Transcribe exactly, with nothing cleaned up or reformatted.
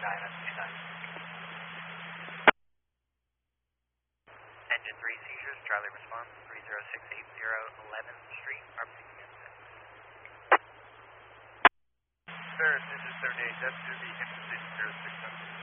time, that's two times. Engine three seizures, Charlie response, three zero six eight zero eleventh Street, R P C unit. Sir, this is thirty-eight, that's to the intersection zero six seven.